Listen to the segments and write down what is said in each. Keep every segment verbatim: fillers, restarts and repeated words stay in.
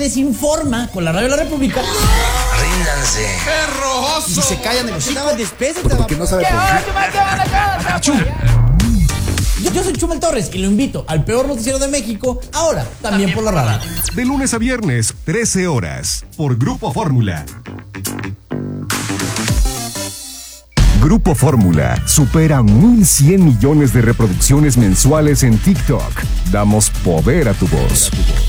desinforma con la radio de la República. Ríndanse. ¡Perro Y se callan de los chicos. Porque no sabe por qué. Yo, yo soy Chumel Torres y lo invito al peor noticiero de México, ahora también, también por la radio. De lunes a viernes, trece horas, por Grupo Fórmula. Grupo Fórmula supera mil cien millones de reproducciones mensuales en TikTok. Damos poder a tu voz.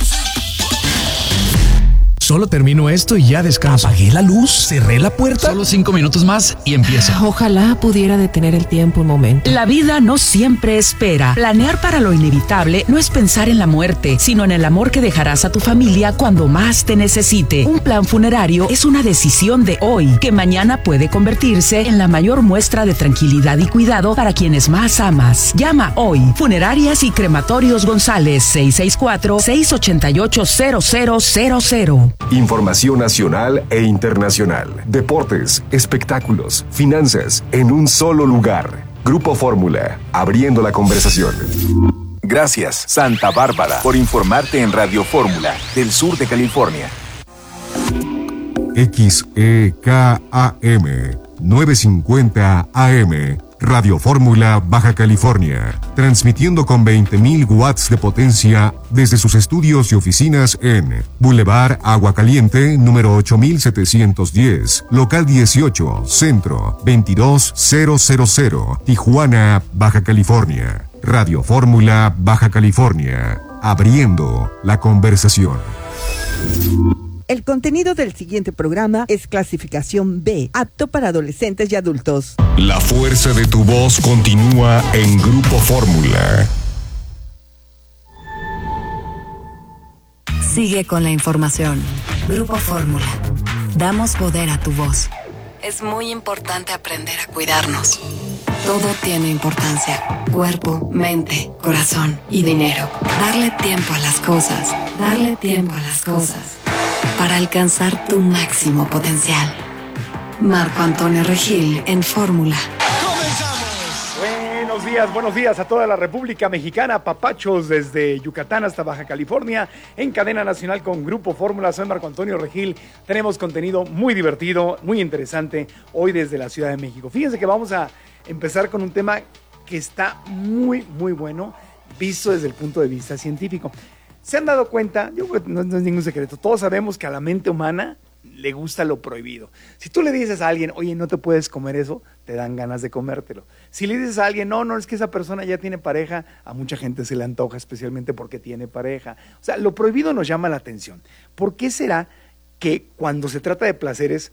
Solo termino esto y ya descanso. Apagué la luz, cerré la puerta. Solo cinco minutos más y empieza. Ojalá pudiera detener el tiempo un momento. La vida no siempre espera. Planear para lo inevitable no es pensar en la muerte, sino en el amor que dejarás a tu familia cuando más te necesite. Un plan funerario es una decisión de hoy, que mañana puede convertirse en la mayor muestra de tranquilidad y cuidado para quienes más amas. Llama hoy. Funerarias y Crematorios González, seis seis cuatro, seis ocho ocho, cero cero cero cero. Información nacional e internacional. Deportes, espectáculos, finanzas, en un solo lugar. Grupo Fórmula, abriendo la conversación. Gracias, Santa Bárbara, por informarte en Radio Fórmula, del sur de California. X E K A M, novecientos cincuenta A M. Radio Fórmula, Baja California, transmitiendo con veinte mil watts de potencia desde sus estudios y oficinas en Boulevard Agua Caliente, número ocho mil setecientos diez, local dieciocho, centro, veintidós mil, Tijuana, Baja California. Radio Fórmula, Baja California, abriendo la conversación. El contenido del siguiente programa es clasificación B, apto para adolescentes y adultos. La fuerza de tu voz continúa en Grupo Fórmula. Sigue con la información. Grupo Fórmula. Damos poder a tu voz. Es muy importante aprender a cuidarnos. Todo tiene importancia. Cuerpo, mente, corazón y dinero. Darle tiempo a las cosas. Darle tiempo a las cosas. Para alcanzar tu máximo potencial. Marco Antonio Regil en Fórmula. Buenos días, buenos días a toda la República Mexicana, papachos desde Yucatán hasta Baja California, en cadena nacional con Grupo Fórmula. Soy Marco Antonio Regil. Tenemos contenido muy divertido, muy interesante hoy desde la Ciudad de México. Fíjense que vamos a empezar con un tema que está muy, muy bueno, visto desde el punto de vista científico. ¿Se han dado cuenta? Yo creo que no, no es ningún secreto. Todos sabemos que a la mente humana le gusta lo prohibido. Si tú le dices a alguien, oye, no te puedes comer eso, te dan ganas de comértelo. Si le dices a alguien, no, no, es que esa persona ya tiene pareja, a mucha gente se le antoja, especialmente porque tiene pareja. O sea, lo prohibido nos llama la atención. ¿Por qué será que cuando se trata de placeres,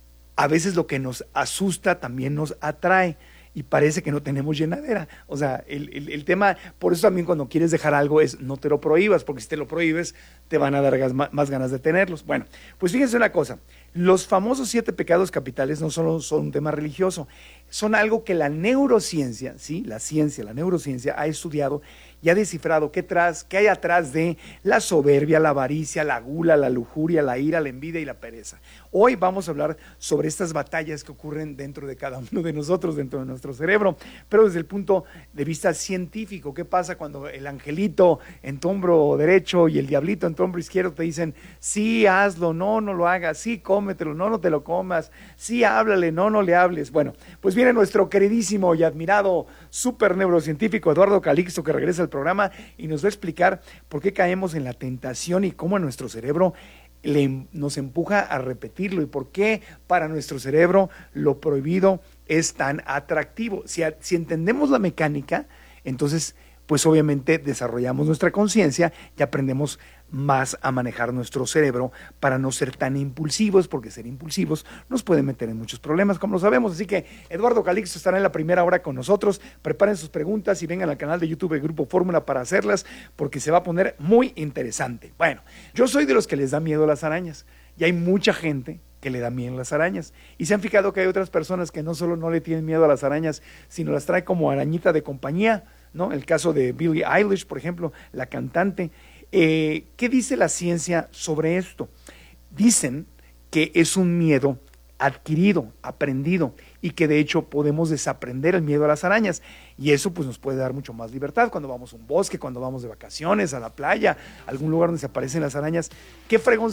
a veces lo que nos asusta también nos atrae? Y parece que no tenemos llenadera. O sea, el, el, el tema, por eso también cuando quieres dejar algo es no te lo prohíbas, porque si te lo prohíbes te van a dar gas, más ganas de tenerlos. Bueno, pues fíjense una cosa, los famosos siete pecados capitales no solo son un tema religioso, son algo que la neurociencia, ¿sí? La ciencia, la neurociencia ha estudiado y ha descifrado qué, tras, qué hay atrás de la soberbia, la avaricia, la gula, la lujuria, la ira, la envidia y la pereza. Hoy vamos a hablar sobre estas batallas que ocurren dentro de cada uno de nosotros, dentro de nuestro cerebro, pero desde el punto de vista científico. ¿Qué pasa cuando el angelito en tu hombro derecho y el diablito en tu hombro izquierdo te dicen, sí, hazlo, no, no lo hagas, sí, cómetelo, no, no te lo comas, sí, háblale, no, no le hables? Bueno, pues viene nuestro queridísimo y admirado super neurocientífico Eduardo Calixto, que regresa al programa y nos va a explicar por qué caemos en la tentación y cómo nuestro cerebro le, nos empuja a repetirlo y por qué para nuestro cerebro lo prohibido es tan atractivo. Si, si entendemos la mecánica, entonces pues obviamente desarrollamos nuestra conciencia y aprendemos más a manejar nuestro cerebro para no ser tan impulsivos, porque ser impulsivos nos puede meter en muchos problemas, como lo sabemos. Así que Eduardo Calixto estará en la primera hora con nosotros. Preparen sus preguntas y vengan al canal de YouTube de Grupo Fórmula para hacerlas, porque se va a poner muy interesante. Bueno, yo soy de los que les da miedo las arañas, y hay mucha gente que le da miedo a las arañas. Y se han fijado que hay otras personas que no solo no le tienen miedo a las arañas, sino las trae como arañita de compañía, ¿no? El caso de Billie Eilish, por ejemplo, la cantante. Eh, ¿Qué dice la ciencia sobre esto? Dicen que es un miedo adquirido, aprendido, y que de hecho podemos desaprender el miedo a las arañas, y eso pues nos puede dar mucho más libertad cuando vamos a un bosque, cuando vamos de vacaciones, a la playa, a algún lugar donde se aparecen las arañas. ¿Qué fregón